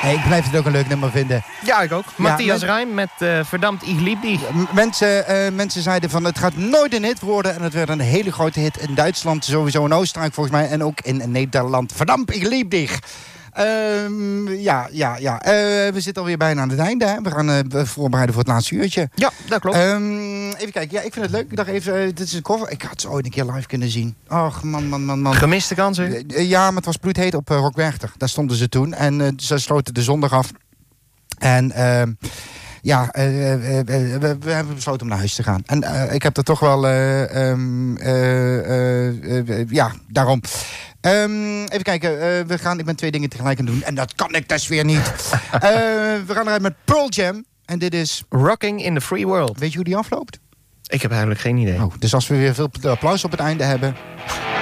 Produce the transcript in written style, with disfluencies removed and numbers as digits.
Ik blijf het ook een leuk nummer vinden. Ja, ik ook. Matthias Reim met Verdammt, ich lieb dich. Mensen zeiden van het gaat nooit een hit worden. En het werd een hele grote hit in Duitsland, sowieso in Oostenrijk volgens mij. En ook in Nederland. Verdammt, ich lieb dich. We zitten alweer bijna aan het einde. Hè? We gaan voorbereiden voor het laatste uurtje. Ja, dat klopt. Even kijken. Ja, ik vind het leuk. Ik dacht even, dit is een cover. Ik had ze ooit een keer live kunnen zien. Och, man. Gemiste kansen? Ja, maar het was bloedheet op Rock Werchter. Daar stonden ze toen. En ze sloten de zondag af. En we hebben besloten om naar huis te gaan. En ik heb er toch wel... daarom... even kijken, ik ben 2 dingen tegelijk aan het doen. En dat kan ik dus weer niet. We gaan eruit met Pearl Jam. En dit is... Rocking in the Free World. Weet je hoe die afloopt? Ik heb eigenlijk geen idee. Dus als we weer veel applaus op het einde hebben...